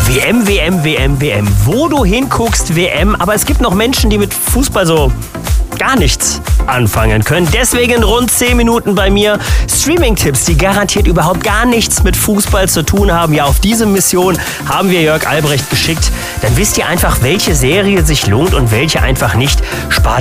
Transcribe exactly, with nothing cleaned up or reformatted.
W M, W M, W M, W M. Wo du hinguckst, W M. Aber es gibt noch Menschen, die mit Fußball so gar nichts anfangen können. Deswegen rund zehn Minuten bei mir Streaming-Tipps, die garantiert überhaupt gar nichts mit Fußball zu tun haben. Ja, auf diese Mission haben wir Jörg Albrecht geschickt. Dann wisst ihr einfach, welche Serie sich lohnt und welche einfach nicht. Spart